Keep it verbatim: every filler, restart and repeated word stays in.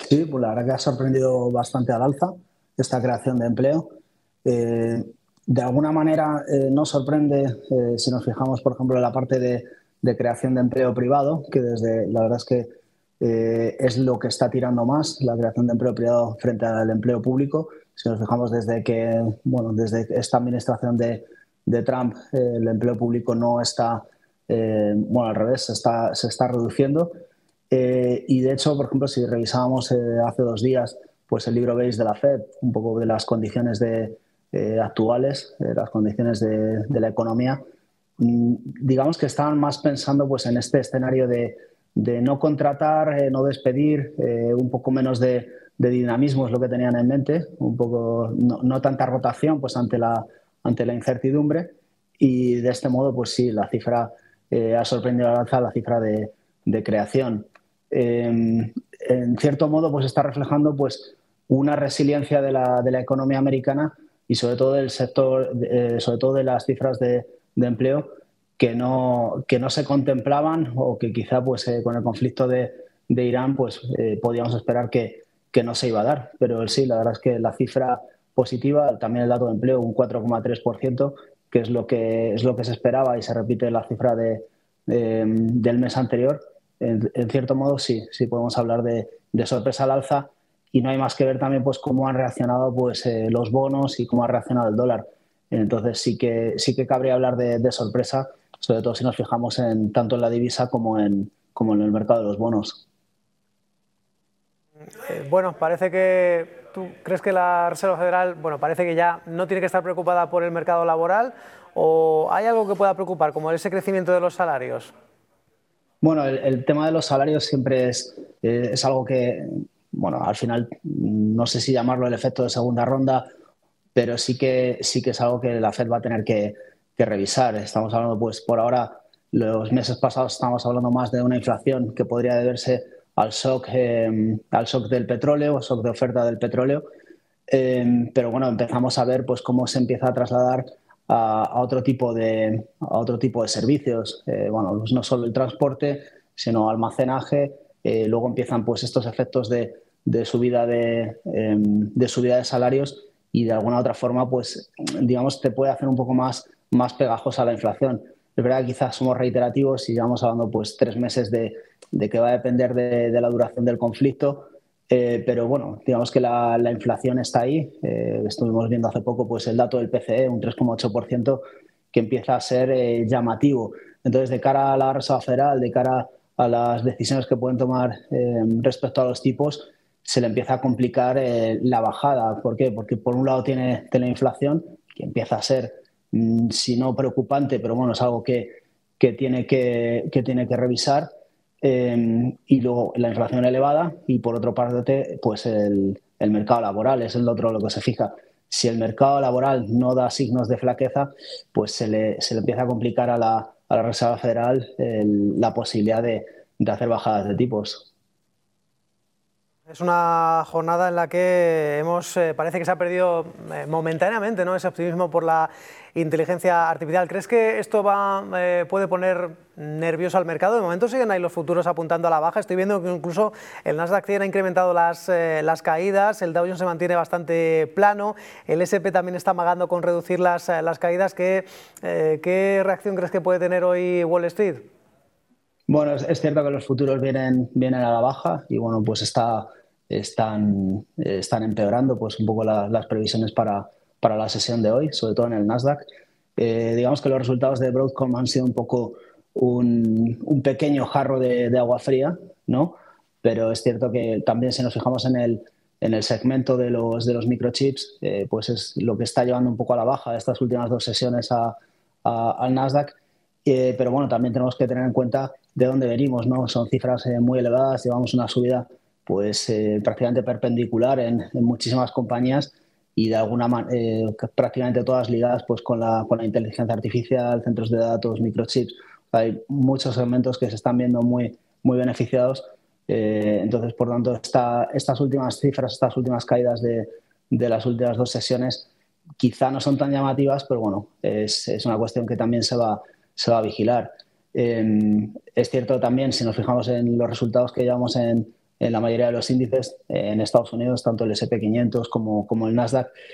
Sí, pues la verdad que ha sorprendido bastante al alza esta creación de empleo. Eh, de alguna manera eh, nos sorprende eh, si nos fijamos, por ejemplo, en la parte de, de creación de empleo privado, que desde la verdad es que eh, es lo que está tirando más, la creación de empleo privado frente al empleo público. Si nos fijamos desde que, bueno, desde esta administración de, de Trump, eh, el empleo público no está, eh, bueno, al revés, se está, se está reduciendo. Eh, y de hecho, por ejemplo, si revisábamos eh, hace dos días pues el libro beige de la Fed, un poco de las condiciones de, eh, actuales, eh, las condiciones de, de la economía, mmm, digamos que estaban más pensando pues, en este escenario de, de no contratar, eh, no despedir, eh, un poco menos de, de dinamismo es lo que tenían en mente, un poco no, no tanta rotación pues, ante, la, ante la incertidumbre, y de este modo, pues sí, la cifra eh, ha sorprendido al alza, la cifra de, de creación. Eh, en cierto modo, pues está reflejando pues, una resiliencia de la, de la economía americana y sobre todo del sector, eh, sobre todo de las cifras de, de empleo que no, que no se contemplaban o que quizá pues, eh, con el conflicto de, de Irán pues, eh, podíamos esperar que, que no se iba a dar. Pero sí, la verdad es que la cifra positiva, también el dato de empleo, un cuatro coma tres por ciento, que es lo que, es lo que se esperaba y se repite la cifra de, de, del mes anterior. En, en cierto modo, sí, sí podemos hablar de, de sorpresa al alza, y no hay más que ver también pues, cómo han reaccionado pues, eh, los bonos y cómo ha reaccionado el dólar. Entonces sí que, sí que cabría hablar de, de sorpresa, sobre todo si nos fijamos en, tanto en la divisa como en, como en el mercado de los bonos. Eh, bueno, parece que tú crees que la Reserva Federal, bueno, parece que ya no tiene que estar preocupada por el mercado laboral, ¿o hay algo que pueda preocupar, como ese crecimiento de los salarios? Bueno, el, el tema de los salarios siempre es, eh, es algo que, bueno, al final no sé si llamarlo el efecto de segunda ronda, pero sí que, sí que es algo que la Fed va a tener que, que revisar. Estamos hablando, pues por ahora, los meses pasados estamos hablando más de una inflación que podría deberse al shock, eh, al shock del petróleo, shock de oferta del petróleo. Eh, pero bueno, empezamos a ver pues, cómo se empieza a trasladar a, a, otro, tipo de, a otro tipo de servicios. Eh, bueno, pues no solo el transporte, sino almacenaje. Eh, luego empiezan pues, estos efectos de, de, subida de, eh, de subida de salarios, y de alguna otra forma, pues, digamos, te puede hacer un poco más, más pegajosa la inflación. Es verdad que quizás somos reiterativos y llevamos hablando pues, tres meses de, de que va a depender de, de la duración del conflicto. Eh, pero bueno, digamos que la, la inflación está ahí. Eh, estuvimos viendo hace poco pues, el dato del P C E, un tres coma ocho por ciento, que empieza a ser eh, llamativo. Entonces, de cara a la Reserva Federal, de cara a las decisiones que pueden tomar eh, respecto a los tipos, se le empieza a complicar eh, la bajada. ¿Por qué? Porque por un lado tiene, tiene la inflación, que empieza a ser, mmm, si no preocupante, pero bueno, es algo que, que, tiene, que, que tiene que revisar. Eh, y luego la inflación elevada, y por otra parte pues el, el mercado laboral es el otro lo que se fija. Si el mercado laboral no da signos de flaqueza, pues se le, se le empieza a complicar a la, a la Reserva Federal el, la posibilidad de, de hacer bajadas de tipos. Es una jornada en la que hemos, eh, parece que se ha perdido eh, momentáneamente, ¿no?, ese optimismo por la inteligencia artificial. ¿Crees que esto va, eh, puede poner nervioso al mercado? De momento siguen ahí los futuros apuntando a la baja. Estoy viendo que incluso el Nasdaq cien ha incrementado las, eh, las caídas, el Dow Jones se mantiene bastante plano, el ese and pe también está amagando con reducir las, las caídas. ¿Qué, eh, ¿Qué reacción crees que puede tener hoy Wall Street? Bueno, es, es cierto que los futuros vienen, vienen a la baja, y bueno, pues está, están, están empeorando pues un poco la, las previsiones para, para la sesión de hoy, sobre todo en el Nasdaq. Eh, digamos que los resultados de Broadcom han sido un poco un, un pequeño jarro de, de agua fría, ¿no? Pero es cierto que también, si nos fijamos en el, en el segmento de los, de los microchips, eh, pues es lo que está llevando un poco a la baja estas últimas dos sesiones a, a, al Nasdaq. Eh, pero bueno, también tenemos que tener en cuenta de dónde venimos, ¿no? Son cifras eh, muy elevadas, llevamos una subida pues eh, prácticamente perpendicular en, en muchísimas compañías, y de alguna manera eh, prácticamente todas ligadas pues con la, con la inteligencia artificial, centros de datos, microchips. Hay muchos segmentos que se están viendo muy, muy beneficiados. Eh, entonces, por tanto, esta, estas últimas cifras, estas últimas caídas de, de las últimas dos sesiones quizá no son tan llamativas, pero bueno, es, es una cuestión que también se va, se va a vigilar. Eh, es cierto también, si nos fijamos en los resultados que llevamos en, en la mayoría de los índices en Estados Unidos, tanto el ese and pe quinientos como, como el Nasdaq.